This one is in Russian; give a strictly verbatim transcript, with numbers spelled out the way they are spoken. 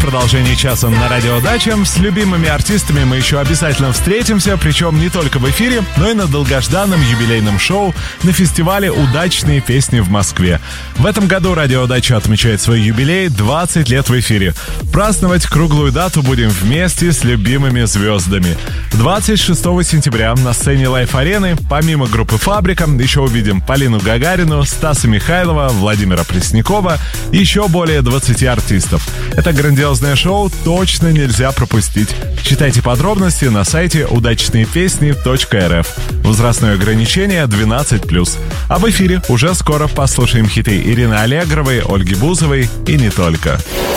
продолжении часа на Радио Дача. С любимыми артистами мы еще обязательно встретимся, причем не только в эфире, но и на долгожданном юбилейном шоу на фестивале «Удачные песни» в Москве. В этом году Радио Дача отмечает свой юбилей — двадцать лет в эфире. Праздновать круглую дату будем вместе с любимыми звездами. двадцать шестого сентября на сцене Лайф-арены помимо группы «Фабрика» еще увидим Полину Гагарину, Стаса Михайлова, Владимира Преснякова и еще более двадцати артистов. Это грандиозное шоу точно нельзя пропустить. Читайте подробности на сайте удачные песни точка эр эф. Возрастное ограничение двенадцать плюс. А в эфире уже скоро послушаем хиты Ирины Аллегровой, Ольги Бузовой и не только.